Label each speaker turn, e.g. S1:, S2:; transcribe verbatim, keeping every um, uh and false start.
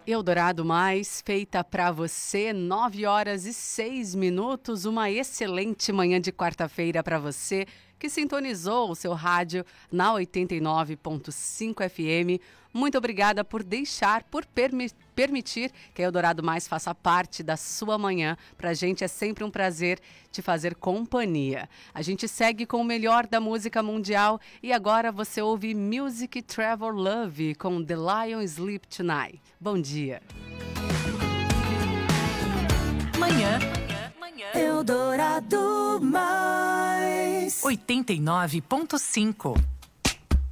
S1: Eldorado Mais, feita para você, nove horas e seis minutos, uma excelente manhã de quarta-feira para você que sintonizou o seu rádio na oitenta e nove ponto cinco F M. Muito obrigada por deixar, por permi- permitir que a Eldorado Mais faça parte da sua manhã. Pra gente é sempre um prazer te fazer companhia. A gente segue com o melhor da música mundial e agora você ouve Music Travel Love com The Lion Sleep Tonight. Bom dia.
S2: Manhã, manhã, manhã. Eldorado Mais. oitenta e nove ponto cinco.